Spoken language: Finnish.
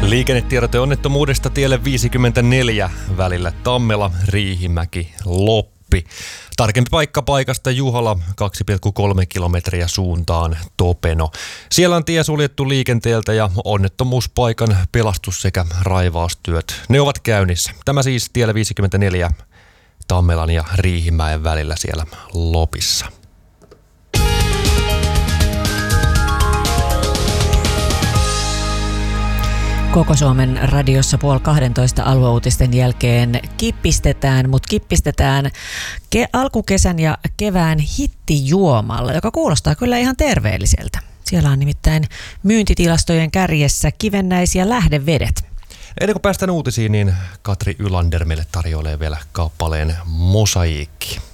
Liikennetiedote onnettomuudesta tielle 54 välillä Tammela-Riihimäki-Loppi. Tarkempi paikka paikasta Juhola 2,3 kilometriä suuntaan Topeno. Siellä on tie suljettu liikenteeltä ja onnettomuuspaikan pelastus- sekä raivaustyöt. Ne ovat käynnissä. Tämä siis tiellä 54 Tammelan ja Riihimäen välillä siellä Lopissa. Koko Suomen radiossa 11:30 alueuutisten jälkeen kippistetään alkukesän ja kevään hittijuomalla, joka kuulostaa kyllä ihan terveelliseltä. Siellä on nimittäin myyntitilastojen kärjessä kivennäisiä lähdevedet. Ennen kuin päästään uutisiin, niin Katri Ylander meille tarjoilee vielä kappaleen Mosaiikki.